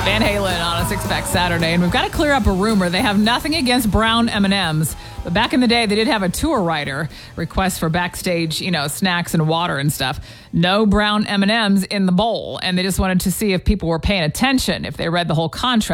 Van Halen on a Six Pack Saturday, and we've got to clear up a rumor. They have nothing against brown M&Ms, but back in the day, they did have a tour writer request for backstage, snacks and water and stuff. No brown M&Ms in the bowl, and they just wanted to see if people were paying attention, if they read the whole contract.